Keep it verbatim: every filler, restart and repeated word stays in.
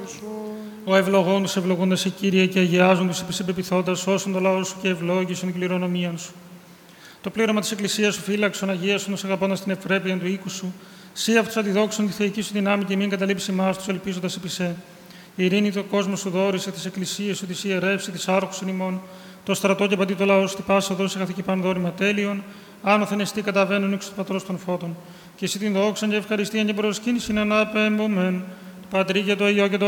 Ο ευλογών τους ευλογούντα σε Κύριε και αγιάζουν τους επισυμπεπιθόντα, σώσουν το λαό σου και ευλόγησον την κληρονομία σου. Το πλήρωμα της Εκκλησίας σου φύλαξον, αγίασον τους αγαπώντας την ευπρέπεια του οίκου σου. Σύ αυτούς αντιδόξουν τη θεϊκή σου δυνάμει και μην καταλήψει εμάς τους ελπίζοντας επί σε. Η ειρήνη το κόσμο σου δόρισε, τις εκκλησίες σου, τις ιερεύσει, τις άρχουσιν ημών. Το στρατό και παντί το λαό σου, την πάσα δώσει καθηκή πάνω δόρημα τέλειων. Άνωθεν εστί καταβαίνουν έξω του πατρός των φώτων. Και εσύ την δόξαν και ευχαριστίαν και προσκύνησιν αναπέμπομεν. Πατρί και το Υιό και το